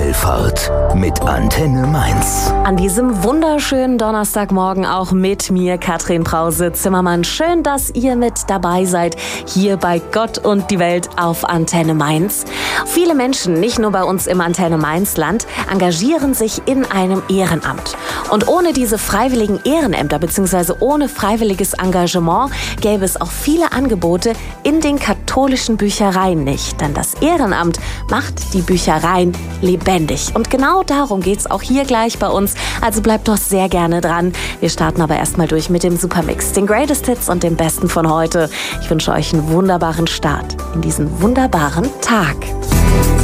Himmelfahrt mit Antenne Mainz. An diesem wunderschönen Donnerstagmorgen auch mit mir, Katrin Brause-Zimmermann. Schön, dass ihr mit dabei seid, hier bei Gott und die Welt auf Antenne Mainz. Viele Menschen, nicht nur bei uns im Antenne Mainz-Land, engagieren sich in einem Ehrenamt. Und ohne diese freiwilligen Ehrenämter bzw. ohne freiwilliges Engagement gäbe es auch viele Angebote in den katholischen Büchereien nicht. Denn das Ehrenamt macht die Büchereien lebendig. Und genau darum geht es auch hier gleich bei uns. Also bleibt doch sehr gerne dran. Wir starten aber erstmal durch mit dem Supermix, den Greatest Hits und dem Besten von heute. Ich wünsche euch einen wunderbaren Start in diesen wunderbaren Tag.